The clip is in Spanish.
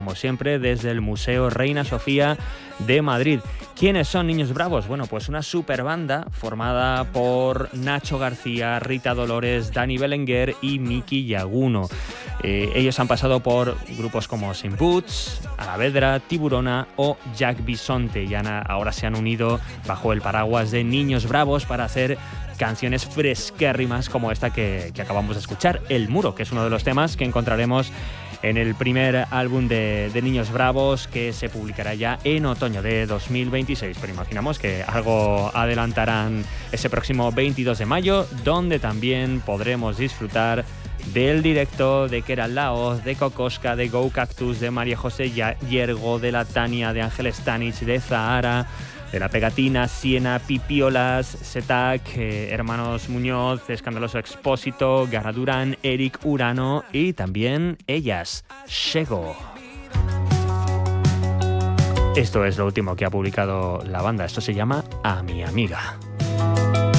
como siempre, desde el Museo Reina Sofía de Madrid. ¿Quiénes son Niños Bravos? Bueno, pues una super banda formada por Nacho García, Rita Dolores, Dani Belenguer y Miki Yaguno. Ellos han pasado por grupos como Saint Boots, Alavedra, Tiburona o Jack Bisonte y ahora se han unido bajo el paraguas de Niños Bravos para hacer canciones fresquérrimas como esta que acabamos de escuchar, El Muro, que es uno de los temas que encontraremos en el primer álbum de Niños Bravos, que se publicará ya en otoño de 2026. Pero imaginamos que algo adelantarán ese próximo 22 de mayo, donde también podremos disfrutar del directo de Keral Laoz, de Kokoska, de Go Cactus, de María José Yergo, de La Tania, de Ángel Stanich, de Zahara, de La Pegatina, Siena, Pipiolas, Setac, Hermanos Muñoz, Escandaloso Expósito, Gara Durán, Eric Urano y también ellas, Shego. Esto es lo último que ha publicado la banda. Esto se llama A mi amiga.